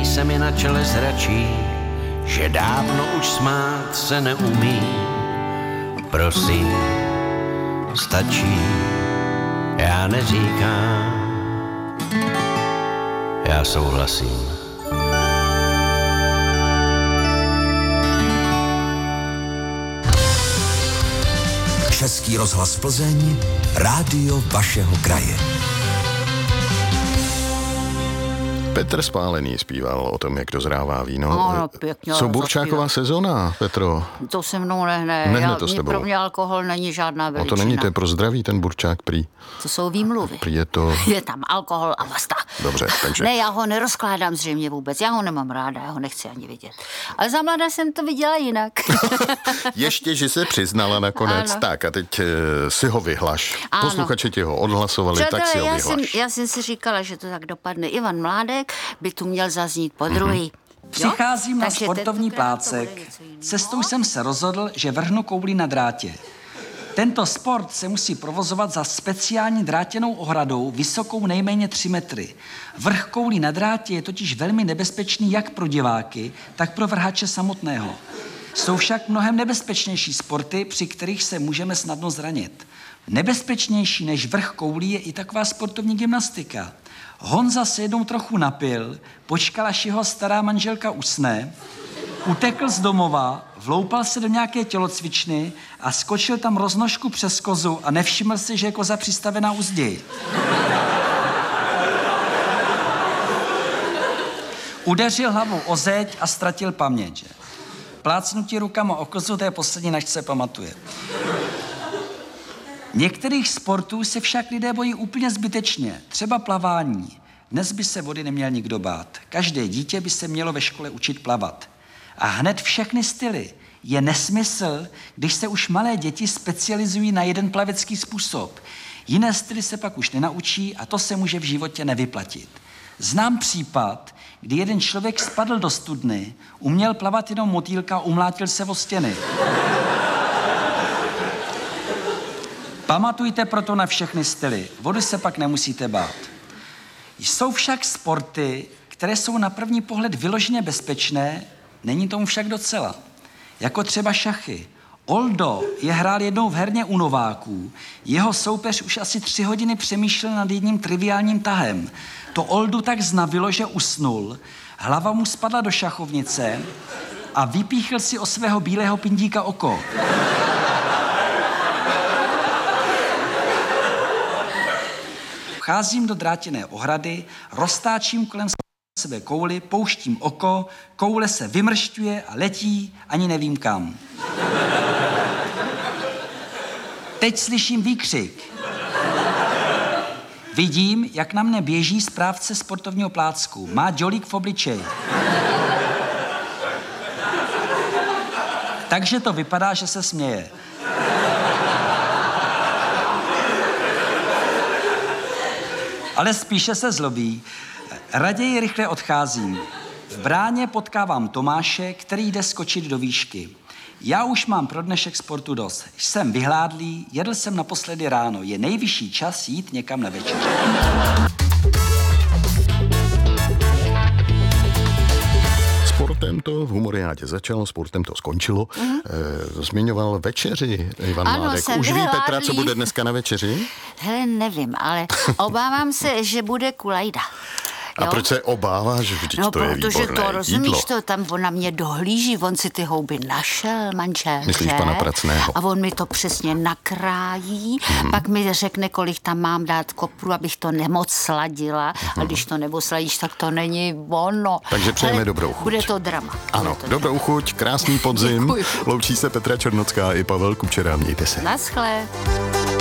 který se mi na čele zračí, že dávno už smát se neumí. Prosím, stačí, já neříkám, já souhlasím. Český rozhlas Plzeň, rádio vašeho kraje. Petr Spálený zpíval o tom, jak dozrává víno. No, pěkně. Co burčáková sezóna, Petro? To se mnou nehne. Nehne to s tebou. Pro mě alkohol není žádná veličina. No to není, to je pro zdraví ten burčák prý. To jsou výmluvy. Prý je to... Je tam alkohol a basta. Dobře, takže... Ne, já ho nerozkládám zřejmě vůbec. Já ho nemám ráda, já ho nechci ani vidět. Ale za mladá jsem to viděla jinak. Ještě, že se přiznala nakonec. Ano. Tak a teď si ho vyhlaš. Ano. Posluchači ti ho odhlasovali, přátelé, tak si ho vyhlaš. Já jsem si říkala, že to tak dopadne. Ivan Mládek by tu měl zaznít po druhý. Přicházím na sportovní plácek. Cestou jsem se rozhodl, že vrhnu kouli na drátě. Tento sport se musí provozovat za speciální drátěnou ohradou vysokou nejméně 3 metry. Vrch koulí na drátě je totiž velmi nebezpečný jak pro diváky, tak pro vrhače samotného. Jsou však mnohem nebezpečnější sporty, při kterých se můžeme snadno zranit. Nebezpečnější než vrch koulí je i taková sportovní gymnastika. Honza se jednou trochu napil, počkal, až jeho stará manželka usne, utekl z domova, vloupal se do nějaké tělocvičny a skočil tam roznožku přes kozu a nevšiml si, že je koza přistavená u zdi. Udeřil hlavou o zeď a ztratil paměť. Plácnutí rukama o kozu, to je poslední, nač se pamatuje. Některých sportů se však lidé bojí úplně zbytečně, třeba plavání. Dnes by se vody neměl nikdo bát. Každé dítě by se mělo ve škole učit plavat. A hned všechny styly. Je nesmysl, když se už malé děti specializují na jeden plavecký způsob. Jiné styly se pak už nenaučí a to se může v životě nevyplatit. Znám případ, kdy jeden člověk spadl do studny, uměl plavat jenom motýlka a umlátil se o stěny. Pamatujte proto na všechny styly. Vody se pak nemusíte bát. Jsou však sporty, které jsou na první pohled vyloženě bezpečné, není tomu však docela. Jako třeba šachy. Oldo je hrál jednou v herně u nováků. Jeho soupeř už asi 3 hodiny přemýšlel nad jedním triviálním tahem. To Oldu tak znavilo, že usnul. Hlava mu spadla do šachovnice a vypíchl si o svého bílého pindíka oko. Vcházím do drátěné ohrady, roztáčím kolem sebe kouli, pouštím oko, koule se vymršťuje a letí, ani nevím kam. Teď slyším výkřik. Vidím, jak na mne běží správce sportovního plácku. Má dělík v obličeji. Takže to vypadá, že se směje. Ale spíše se zlobí. Raději rychle odcházím. V bráně potkávám Tomáše, který jde skočit do výšky. Já už mám pro dnešek sportu dost. Jsem vyhládlý, jedl jsem naposledy ráno. Je nejvyšší čas jít někam na večeři. Sportem to v Humoriádě začalo, sportem to skončilo. Zmiňoval večeři Ivan Mládek. Už ví Petra, co bude dneska na večeři? Hele, nevím, ale obávám se, že bude kulajda. A proč se obáváš? Vždyť no, to je výborné protože to, rozumíš jídlo. to, tam on na mě dohlíží, on si ty houby našel, manžel. Myslíš pana Pracného? A on mi to přesně nakrájí, pak mi řekne, kolik tam mám dát kopru, abych to nemoc sladila, a když to nebo sladíš, tak to není ono. Takže přejeme dobrou chuť. Bude to drama. Ano, dobrou chuť, krásný podzim. Loučí se Petra Černocká i Pavel Kučera, mějte se. Naschle.